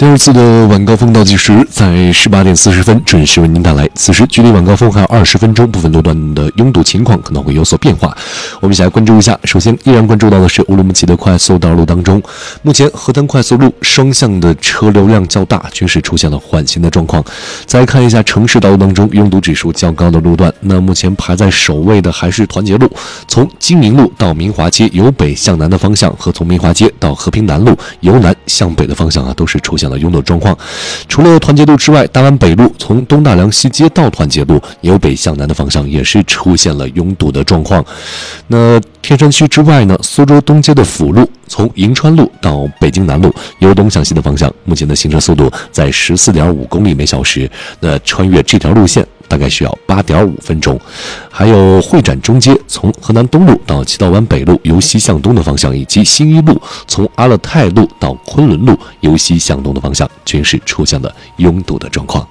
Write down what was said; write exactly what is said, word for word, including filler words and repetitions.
第二次的晚高峰倒计时在十八点四十分准时为您带来，此时距离晚高峰还有二十分钟，部分路段的拥堵情况可能会有所变化。我们一起来关注一下。首先，依然关注到的是乌鲁木齐的快速道路当中，目前河滩快速路双向的车流量较大，均是出现了缓行的状况。再看一下城市道路当中拥堵指数较高的路段，那目前排在首位的还是团结路，从金明路到明华街由北向南的方向，和从明华街到和平南路由南向北的方向啊，都是出现了拥堵状况。除了团结路之外，大湾北路从东大梁西街到团结路由北向南的方向也是出现了拥堵的状况。那天山区之外呢，苏州东街的辅路从银川路到北京南路由东向西的方向，目前的行车速度在 十四点五公里每小时，那穿越这条路线大概需要 八点五分钟。还有会展中街从河南东路到七道湾北路由西向东的方向，以及新一路从阿勒泰路到昆仑路由西向东的方向，均是出现了拥堵的状况。